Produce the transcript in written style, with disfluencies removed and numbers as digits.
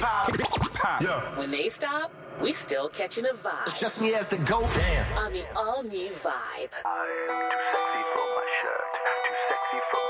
Pop. Yeah. When they stop, we still catching a vibe. Trust me as the GOAT. Damn. On the all-new Vibe. I'm too sexy for my shirt, too sexy for